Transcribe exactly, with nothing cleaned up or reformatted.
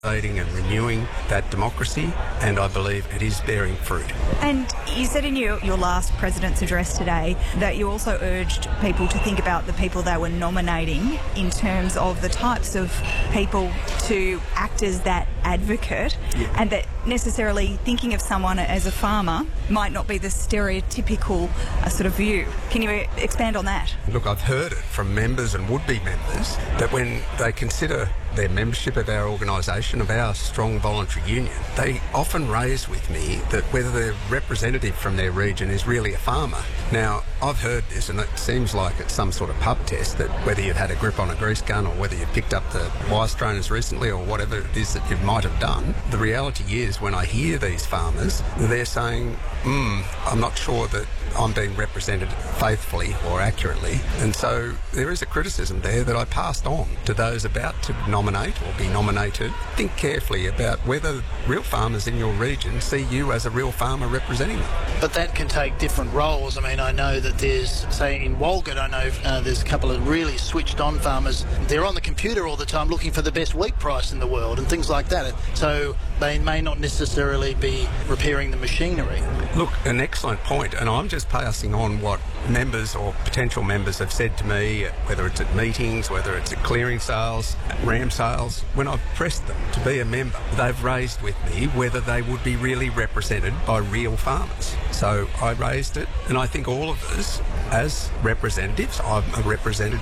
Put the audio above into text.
and renewing that democracy, and I believe it is bearing fruit. And you said in your, your last President's Address today that you also urged people to think about the people they were nominating in terms of the types of people to act as that advocate, yeah. and that necessarily thinking of someone as a farmer might not be the stereotypical uh, sort of view. Can you expand on that? Look, I've heard it from members and would-be members that when they consider their membership of our organisation, of our strong voluntary union, they often raise with me that whether their representative from their region is really a farmer. Now, I've heard this, and it seems like it's some sort of pub test, that whether you've had a grip on a grease gun or whether you've picked up the wire strainers recently or whatever it is that you might have done, the reality is when I hear these farmers, they're saying, hmm, I'm not sure that I'm being represented faithfully or accurately. And so there is a criticism there that I passed on to those about to nominate or be nominated. Think carefully about whether real farmers in your region see you as a real farmer representing them. But that can take different roles. I mean, I know that there's, say in Walgett, I know uh, there's a couple of really switched on farmers. They're on the computer all the time looking for the best wheat price in the world and things like that. So they may not necessarily be repairing the machinery. Look, an excellent point, and I'm just passing on what members or potential members have said to me, whether it's at meetings, whether it's at clearing sales, ram sales. When I've pressed them to be a member, they've raised with me whether they would be really represented by real farmers. So I raised it, and I think all of us, as representatives, I'm a representative